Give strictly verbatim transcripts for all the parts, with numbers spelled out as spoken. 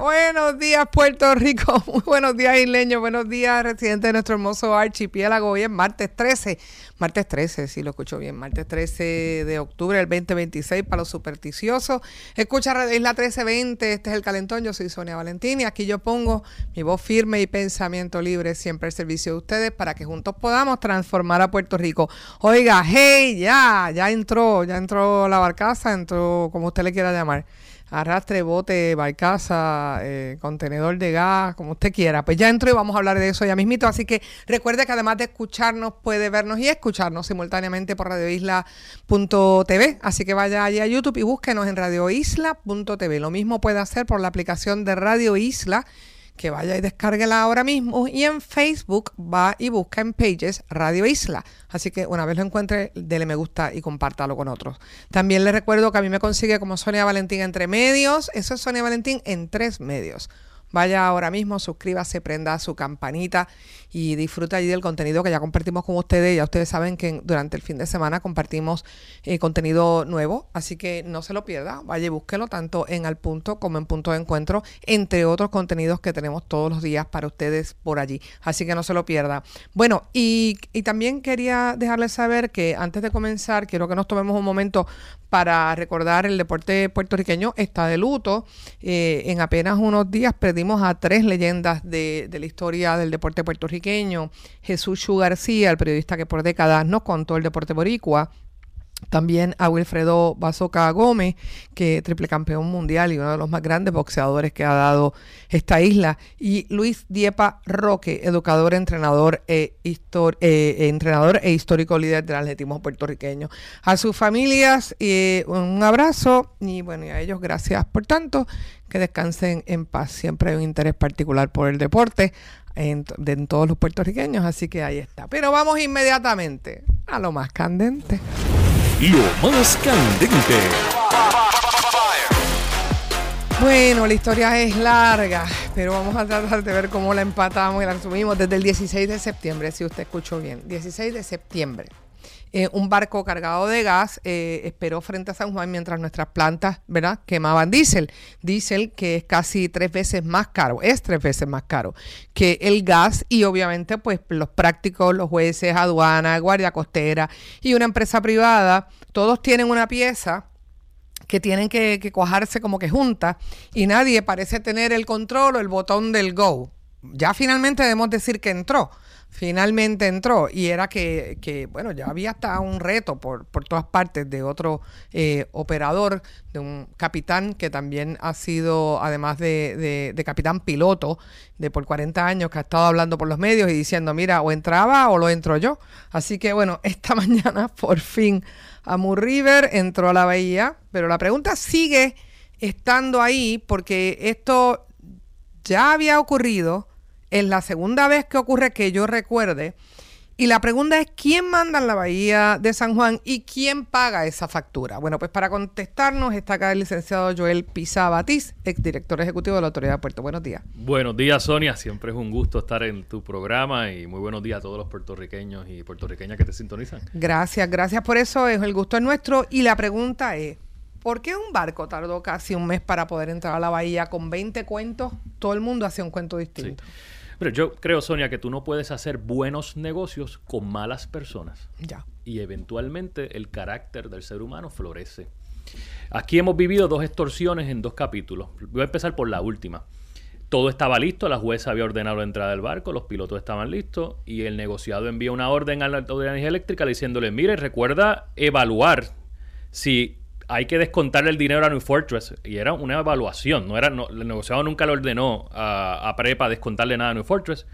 Buenos días, Puerto Rico. Muy buenos días, isleños. Buenos días, residentes de nuestro hermoso archipiélago. Hoy es martes trece. Martes trece, si lo escucho bien. Martes trece de octubre del veinte veintiséis para los supersticiosos. Escucha Radio Isla trece veinte. Este es El Calentón. Yo soy Sonia Valentín y aquí yo pongo mi voz firme y pensamiento libre siempre al servicio de ustedes para que juntos podamos transformar a Puerto Rico. Oiga, hey, ya, ya entró, ya entró la barcaza, entró como usted le quiera llamar. Arrastre, bote, barcaza, eh, contenedor de gas, como usted quiera. Pues ya entro y vamos a hablar de eso ya mismito. Así que recuerde que además de escucharnos, puede vernos y escucharnos simultáneamente por radio isla punto t v. Así que vaya allí a YouTube y búsquenos en radio isla punto t v. Lo mismo puede hacer por la aplicación de Radio Isla, que vaya y descárguela ahora mismo. Y en Facebook va y busca en Pages Radio Isla. Así que una vez lo encuentre, dele me gusta y compártalo con otros. También les recuerdo que a mí me consigue como Sonia Valentín entre medios. Eso es Sonia Valentín en tres medios. Vaya ahora mismo, suscríbase, prenda su campanita y disfruta allí del contenido que ya compartimos con ustedes. Ya ustedes saben que durante el fin de semana compartimos eh, contenido nuevo, así que no se lo pierda. Vaya y búsquelo tanto en Al Punto como en Punto de Encuentro, entre otros contenidos que tenemos todos los días para ustedes por allí. Así que no se lo pierda. Bueno, y, y también quería dejarles saber que antes de comenzar, quiero que nos tomemos un momento para recordar el deporte puertorriqueño está de luto. Eh, en apenas unos días perdimos a tres leyendas de, de la historia del deporte puertorriqueño. Jesús Chu García, el periodista que por décadas nos contó el deporte boricua. También a Wilfredo Basoca Gómez, que triple campeón mundial y uno de los más grandes boxeadores que ha dado esta isla. Y Luis Diepa Roque, educador, entrenador e, histor- eh, entrenador e histórico líder del atletismo puertorriqueño. A sus familias eh, un abrazo y bueno, y a ellos gracias por tanto. Que descansen en paz. Siempre hay un interés particular por el deporte en, de, en todos los puertorriqueños, así que ahí está. Pero vamos inmediatamente a lo más candente. Lo más candente. Bueno, la historia es larga, pero vamos a tratar de ver cómo la empatamos y la resumimos desde el dieciséis de septiembre, si usted escuchó bien. dieciséis de septiembre. Eh, un barco cargado de gas eh, esperó frente a San Juan mientras nuestras plantas, ¿verdad?, quemaban diésel. Diésel que es casi tres veces más caro, es tres veces más caro que el gas y obviamente pues los prácticos, los jueces, aduana, guardia costera y una empresa privada, todos tienen una pieza que tienen que, que cuajarse como que juntas y nadie parece tener el control o el botón del go. Ya finalmente debemos decir que entró. Finalmente entró y era que, que, bueno, ya había hasta un reto por, por todas partes de otro eh, operador, de un capitán que también ha sido, además de, de, de capitán piloto de por cuarenta años, que ha estado hablando por los medios y diciendo, mira, o entraba o lo entro yo. Así que, bueno, esta mañana por fin Amur River entró a la bahía, pero la pregunta sigue estando ahí porque esto ya había ocurrido. Es la segunda vez que ocurre que yo recuerde. Y la pregunta es, ¿quién manda en la bahía de San Juan y quién paga esa factura? Bueno, pues para contestarnos está acá el licenciado Joel Pizá Batiz, exdirector ejecutivo de la Autoridad de Puertos. Buenos días. Buenos días, Sonia. Siempre es un gusto estar en tu programa y muy buenos días a todos los puertorriqueños y puertorriqueñas que te sintonizan. Gracias, gracias por eso. Es el gusto es nuestro. Y la pregunta es, ¿por qué un barco tardó casi un mes para poder entrar a la bahía con veinte cuentos? Todo el mundo hacía un cuento distinto. Sí. Pero yo creo, Sonia, que tú no puedes hacer buenos negocios con malas personas. Ya. Y eventualmente el carácter del ser humano florece. Aquí hemos vivido dos extorsiones en dos capítulos. Voy a empezar por la última. Todo estaba listo, la jueza había ordenado la entrada del barco, los pilotos estaban listos y el negociado envía una orden a la Autoridad de Energía Eléctrica diciéndole, mire, recuerda evaluar si hay que descontarle el dinero a New Fortress. Y era una evaluación. No era, no, el negociado nunca le ordenó a, a Prepa descontarle nada a New Fortress.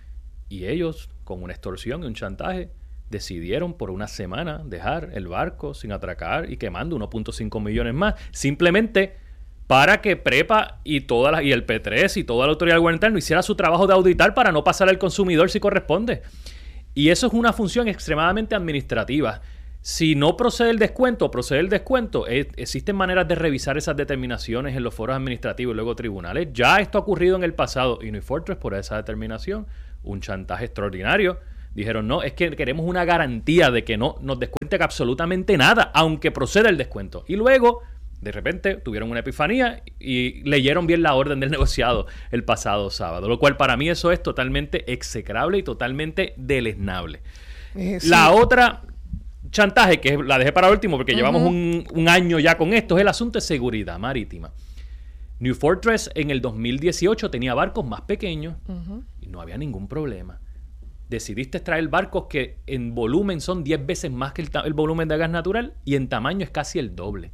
Y ellos, con una extorsión y un chantaje, decidieron por una semana dejar el barco sin atracar y quemando uno punto cinco millones más. Simplemente para que Prepa y, toda la, y el P tres y toda la autoridad gubernamental no hiciera su trabajo de auditar para no pasar al consumidor si corresponde. Y eso es una función extremadamente administrativa. Si no procede el descuento, procede el descuento, eh, existen maneras de revisar esas determinaciones en los foros administrativos y luego tribunales. Ya esto ha ocurrido en el pasado y New Fortress, por esa determinación, un chantaje extraordinario. Dijeron, no, es que queremos una garantía de que no nos descuente absolutamente nada, aunque proceda el descuento. Y luego De repente tuvieron una epifanía y leyeron bien la orden del negociado el pasado sábado, lo cual para mí eso es totalmente execrable y totalmente deleznable. Eh, sí. La otra chantaje, que la dejé para último porque uh-huh. llevamos un, un año ya con esto, es el asunto de seguridad marítima. New Fortress en el dos mil dieciocho tenía barcos más pequeños uh-huh. y no había ningún problema. Decidiste traer barcos que en volumen son diez veces más que el, ta- el volumen de gas natural y en tamaño es casi el doble.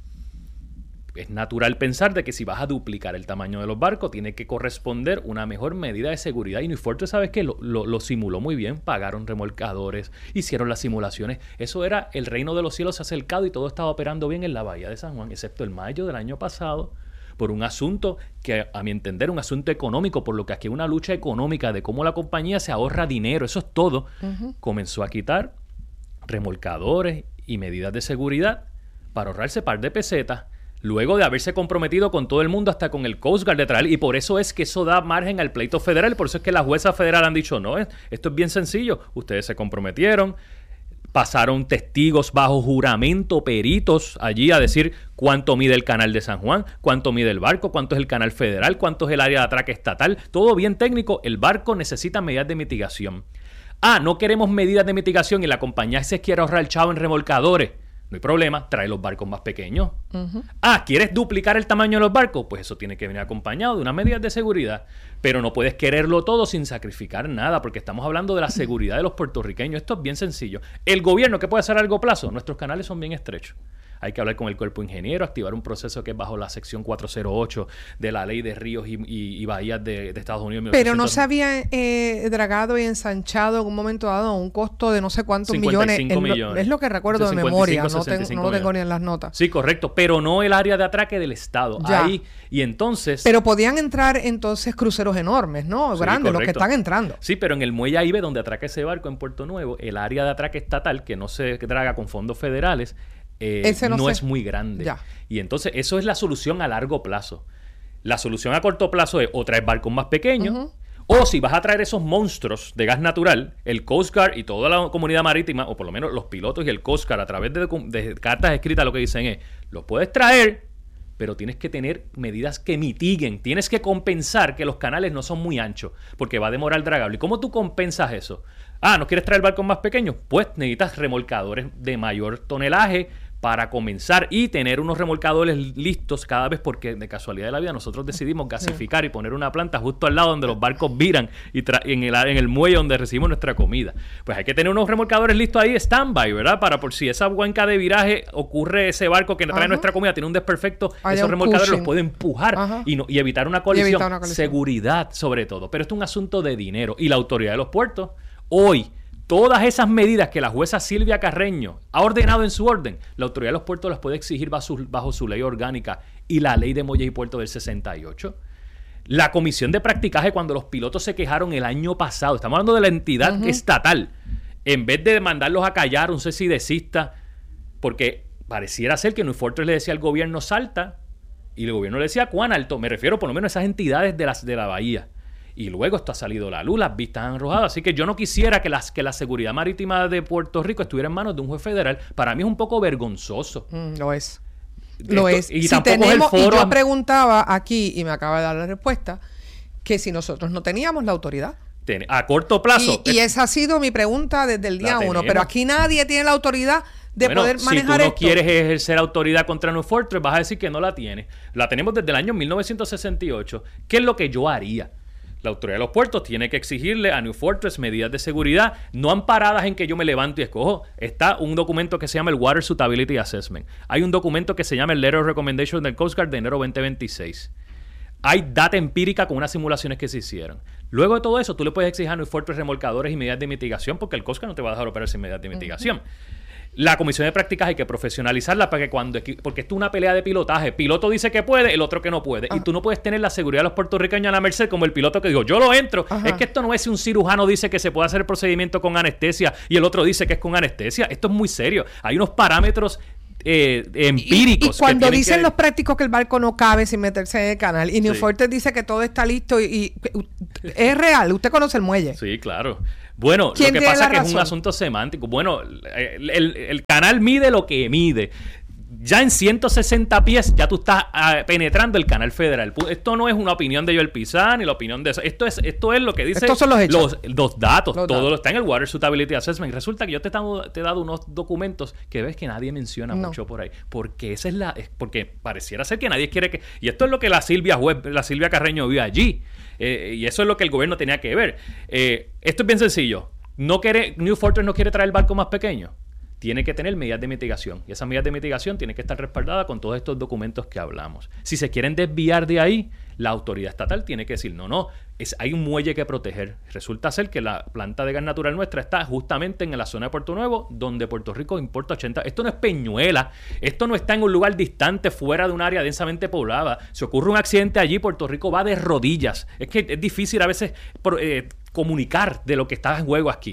Es natural pensar de que si vas a duplicar el tamaño de los barcos, tiene que corresponder una mejor medida de seguridad. Y New Fortress, ¿sabes qué? Lo, lo, lo simuló muy bien. Pagaron remolcadores, hicieron las simulaciones. Eso era el reino de los cielos acercado y todo estaba operando bien en la bahía de San Juan, excepto el mayo del año pasado, por un asunto que, a mi entender, un asunto económico, por lo que aquí hay una lucha económica de cómo la compañía se ahorra dinero. Eso es todo. Uh-huh. Comenzó a quitar remolcadores y medidas de seguridad para ahorrarse par de pesetas, luego de haberse comprometido con todo el mundo, hasta con el Coast Guard de traer, y por eso es que eso da margen al pleito federal, por eso es que las juezas federales han dicho, no, esto es bien sencillo, ustedes se comprometieron, pasaron testigos bajo juramento, peritos allí a decir cuánto mide el canal de San Juan, cuánto mide el barco, cuánto es el canal federal, cuánto es el área de atraque estatal, todo bien técnico, el barco necesita medidas de mitigación. Ah, no queremos medidas de mitigación y la compañía se quiere ahorrar el chavo en remolcadores. No hay problema, trae los barcos más pequeños. Uh-huh. Ah, ¿quieres duplicar el tamaño de los barcos? Pues eso tiene que venir acompañado de unas medidas de seguridad. Pero no puedes quererlo todo sin sacrificar nada, porque estamos hablando de la seguridad de los puertorriqueños. Esto es bien sencillo. El gobierno, ¿qué puede hacer a largo plazo? Nuestros canales son bien estrechos. Hay que hablar con el cuerpo ingeniero, activar un proceso que es bajo la sección cuatrocientos ocho de la ley de ríos y, y, y bahías de, de Estados Unidos. Pero no se había eh, dragado y ensanchado en un momento dado a un costo de no sé cuántos millones. millones. Lo, es lo que recuerdo de memoria, no, ten, no lo tengo ni en las notas. Sí, correcto, pero no el área de atraque del Estado. Ya. Ahí, y entonces... Pero podían entrar entonces cruceros enormes, ¿no? Sí, grandes, correcto. Los que están entrando. Sí, pero en el muelle A I B E, donde atraca ese barco en Puerto Nuevo, el área de atraque estatal, que no se draga con fondos federales, Eh, no, no es muy grande. Ya. Y entonces eso es la solución a largo plazo. La solución a corto plazo es o traer barcos más pequeños, uh-huh. o si vas a traer esos monstruos de gas natural, el Coast Guard y toda la comunidad marítima, o por lo menos los pilotos y el Coast Guard, a través de, de cartas escritas, lo que dicen es, los puedes traer, pero tienes que tener medidas que mitiguen. Tienes que compensar que los canales no son muy anchos, porque va a demorar dragable. ¿Y cómo tú compensas eso? Ah, ¿no quieres traer barcos más pequeños? Pues necesitas remolcadores de mayor tonelaje para comenzar y tener unos remolcadores listos cada vez, porque de casualidad de la vida nosotros decidimos gasificar y poner una planta justo al lado donde los barcos viran y tra- en, el, en el muelle donde recibimos nuestra comida. Pues hay que tener unos remolcadores listos ahí stand-by, ¿verdad? Para por si esa cuenca de viraje ocurre ese barco que trae Ajá. nuestra comida, tiene un desperfecto, Hay esos un remolcadores pushing. Los puede empujar y, no, y evitar una colisión. evitar una colisión. Seguridad sobre todo. Pero esto es un asunto de dinero. Y la autoridad de los puertos, hoy, todas esas medidas que la jueza Silvia Carreño ha ordenado en su orden, la autoridad de los puertos las puede exigir bajo su, bajo su ley orgánica y la ley de muelles y puertos del sesenta y ocho. La comisión de practicaje, cuando los pilotos se quejaron el año pasado, estamos hablando de la entidad uh-huh. estatal, en vez de mandarlos a callar, un cese y desista, porque pareciera ser que New Fortress le decía al gobierno salta y el gobierno le decía cuán alto, me refiero por lo menos a esas entidades de, las, de la bahía. Y luego esto ha salido a la luz, las vistas han arrojado. Así que yo no quisiera que, las, que la seguridad marítima de Puerto Rico estuviera en manos de un juez federal. Para mí es un poco vergonzoso. Mm, lo es. Esto, lo es. Y, si tampoco tenemos, es el foro. Y yo preguntaba aquí, y me acaba de dar la respuesta, que si nosotros no teníamos la autoridad. Ten, a corto plazo. Y, y esa ha sido mi pregunta desde el día uno. Pero aquí nadie tiene la autoridad de bueno, poder manejar esto. Si tú no esto. quieres ejercer autoridad contra New Fortress, vas a decir que no la tienes. La tenemos desde el año mil novecientos sesenta y ocho. ¿Qué es lo que yo haría? La autoridad de los puertos tiene que exigirle a New Fortress medidas de seguridad no amparadas en que yo me levanto y escojo. Está un documento que se llama el Water Suitability Assessment. Hay un documento que se llama el Letter of Recommendation del Coast Guard de enero veinte veintiséis. Hay data empírica con unas simulaciones que se hicieron. Luego de todo eso, tú le puedes exigir a New Fortress remolcadores y medidas de mitigación, porque el Coast Guard no te va a dejar operar sin medidas de mitigación. Uh-huh. La comisión de prácticas hay que profesionalizarla para que cuando... Porque esto es una pelea de pilotaje. Piloto dice que puede, el otro que no puede. Ajá. Y tú no puedes tener la seguridad de los puertorriqueños a la merced como el piloto que dijo, yo lo entro. Ajá. Es que esto no es si un cirujano dice que se puede hacer el procedimiento con anestesia y el otro dice que es con anestesia. Esto es muy serio. Hay unos parámetros eh, empíricos. Y, y cuando que dicen que... los prácticos que el barco no cabe sin meterse en el canal y New sí. Fortress dice que todo está listo y, y es real. Usted conoce el muelle. Sí, claro. Bueno, lo que pasa es que razón? es un asunto semántico. Bueno, el, el, el canal mide lo que mide. ya en ciento sesenta pies ya tú estás uh, penetrando el canal federal. Esto no es una opinión de Joel Pizarro ni la opinión de eso. Esto es, esto es lo que dice. Estos son los hechos. Los, los datos. Los todo datos. lo está en el Water Suitability Assessment. Resulta que yo te he, dado, te he dado unos documentos que ves que nadie menciona no. mucho por ahí. Porque esa es la. Es porque pareciera ser que nadie quiere que. Y esto es lo que la Silvia Web, la Silvia Carreño vio allí. Eh, y eso es lo que el gobierno tenía que ver. Eh, esto es bien sencillo. No quiere, New Fortress no quiere traer el barco más pequeño. Tiene que tener medidas de mitigación. Y esas medidas de mitigación tienen que estar respaldadas con todos estos documentos que hablamos. Si se quieren desviar de ahí, la autoridad estatal tiene que decir, no, no, es, hay un muelle que proteger. Resulta ser que la planta de gas natural nuestra está justamente en la zona de Puerto Nuevo, donde Puerto Rico importa ochenta. Esto no es Peñuela. Esto no está en un lugar distante, fuera de un área densamente poblada. Si ocurre un accidente allí, Puerto Rico va de rodillas. Es que es difícil a veces eh, comunicar de lo que está en juego aquí.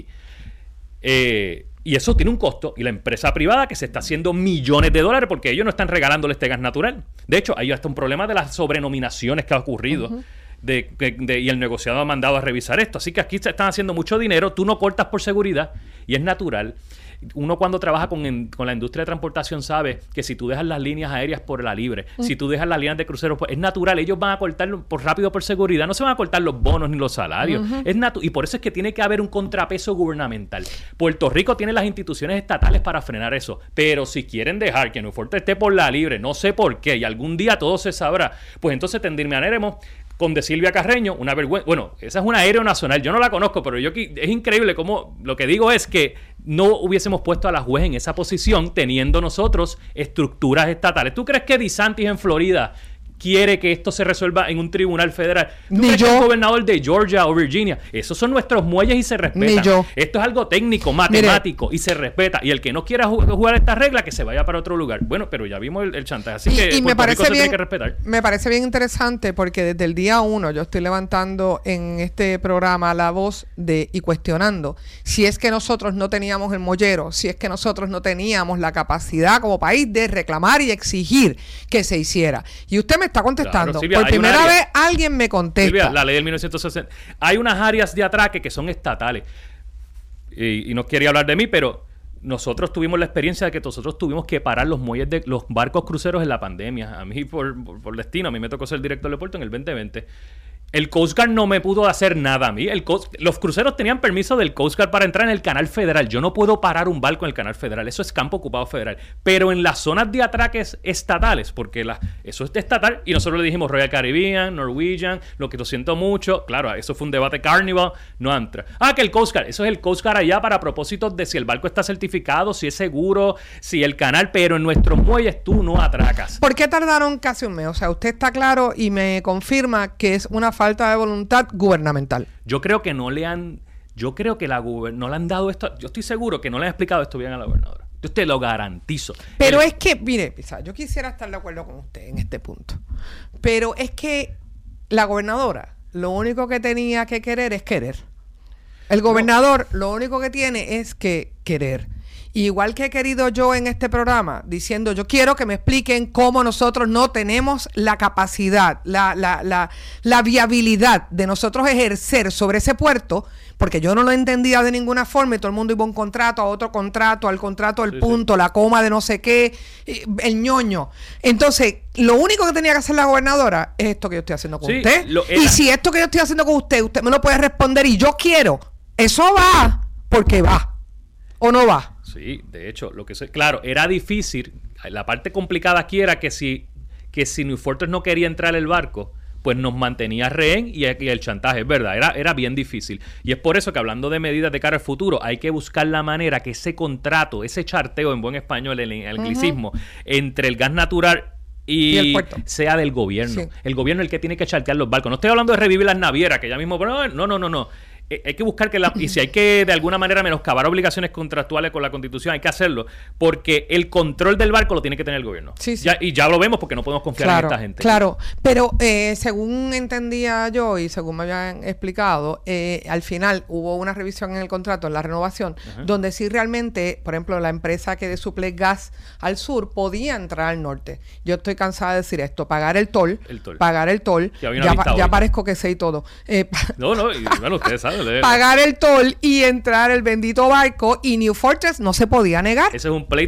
Eh... Y eso tiene un costo. Y la empresa privada que se está haciendo millones de dólares porque ellos no están regalándole este gas natural. De hecho, hay hasta un problema de las sobrenominaciones que ha ocurrido. Uh-huh. de, de, de, y el negociado ha mandado a revisar esto. Así que aquí se están haciendo mucho dinero. Tú no cortas por seguridad y es natural. Uno cuando trabaja con, en, con la industria de transportación sabe que si tú dejas las líneas aéreas por la libre, mm. si tú dejas las líneas de cruceros, pues es natural, ellos van a cortarlo por rápido por seguridad, no se van a cortar los bonos ni los salarios. Uh-huh. Es natu- y por eso es que tiene que haber un contrapeso gubernamental. Puerto Rico tiene las instituciones estatales para frenar eso, pero si quieren dejar que New Fortress esté por la libre, no sé por qué, y algún día todo se sabrá, pues entonces terminaremos con de Silvia Carreño, una vergüenza. Bueno, esa es una aeronacional, yo no la conozco, pero yo es increíble cómo lo que digo es que no hubiésemos puesto a la juez en esa posición teniendo nosotros estructuras estatales. ¿Tú crees que DeSantis en Florida quiere que esto se resuelva en un tribunal federal? ¿Tú Ni crees yo. que el gobernador de Georgia o Virginia? Esos son nuestros muelles y se respetan. Ni yo. Esto es algo técnico, matemático, Mire, y se respeta. Y el que no quiera jugar, jugar esta regla, que se vaya para otro lugar. Bueno, pero ya vimos el, el chantaje. Así y, que y Puerto me parece Rico se bien, tiene que respetar. Me parece bien interesante porque desde el día uno yo estoy levantando en este programa la voz de y cuestionando si es que nosotros no teníamos el mollero, si es que nosotros no teníamos la capacidad como país de reclamar y exigir que se hiciera. Y usted me está contestando. Claro, Silvia, por primera área, vez alguien me contesta. Silvia, la ley del mil novecientos sesenta. Hay unas áreas de atraque que son estatales. Y, y no quería hablar de mí, pero nosotros tuvimos la experiencia de que nosotros tuvimos que parar los muelles de los barcos cruceros en la pandemia. A mí, por, por, por destino, a mí me tocó ser director de puerto en el veinte veinte. El Coast Guard no me pudo hacer nada a mí. El Coast, los cruceros tenían permiso del Coast Guard para entrar en el canal federal. Yo no puedo parar un barco en el canal federal. Eso es campo ocupado federal. Pero en las zonas de atraques estatales, porque la, eso es estatal, y nosotros le dijimos Royal Caribbean, Norwegian, lo que lo siento mucho. Claro, eso fue un debate Carnival, no entra. Ah, que el Coast Guard, eso es el Coast Guard allá para propósitos de si el barco está certificado, si es seguro, si el canal, pero en nuestros muelles tú no atracas. ¿Por qué tardaron casi un mes? O sea, usted está claro y me confirma que es una falta de voluntad gubernamental. Yo creo que no le han, yo creo que la guber- no le han dado esto, yo estoy seguro que no le han explicado esto bien a la gobernadora. Yo te lo garantizo. Pero El, es que, mire, Pizarro, yo quisiera estar de acuerdo con usted en este punto. Pero es que la gobernadora lo único que tenía que querer es querer. El gobernador no. Lo único que tiene es que querer. Igual que he querido yo en este programa, diciendo yo quiero que me expliquen cómo nosotros no tenemos la capacidad, la, la, la, la viabilidad de nosotros ejercer sobre ese puerto, porque yo no lo entendía de ninguna forma y todo el mundo iba a un contrato, a otro contrato, al contrato, el sí, punto, sí. la coma de no sé qué, el ñoño. Entonces, lo único que tenía que hacer la gobernadora es esto que yo estoy haciendo con sí, usted. Y si esto que yo estoy haciendo con usted, usted me lo puede responder y yo quiero, eso va porque va. ¿O no va? Sí, de hecho, lo que sé, claro, era difícil. La parte complicada aquí era que si, que si New Fortress no quería entrar el barco, pues nos mantenía rehén y, y el chantaje, es verdad, era, era bien difícil. Y es por eso que hablando de medidas de cara al futuro, hay que buscar la manera que ese contrato, ese charteo en buen español, el, el anglicismo, uh-huh. entre el gas natural y, y sea del gobierno. Sí. El gobierno es el que tiene que chartear los barcos. No estoy hablando de revivir las navieras, que ya mismo, no, no, no, no. Eh, hay que buscar que la, y si hay que de alguna manera menoscabar obligaciones contractuales con la Constitución, hay que hacerlo, porque el control del barco lo tiene que tener el gobierno. Sí, sí. Ya, y ya lo vemos porque no podemos confiar claro, en esta gente. Claro, pero eh, según entendía yo y según me habían explicado, eh, al final hubo una revisión en el contrato, en la renovación, uh-huh. donde sí realmente, por ejemplo, la empresa que suple gas al sur podía entrar al norte. Yo estoy cansada de decir esto, pagar el toll, el toll. pagar el toll, ya, ya, pa- ya parezco que sé y todo. Eh, no, no, y bueno, ustedes saben. Pagar el toll y entrar el bendito barco y New Fortress no se podía negar. Ese es un pleito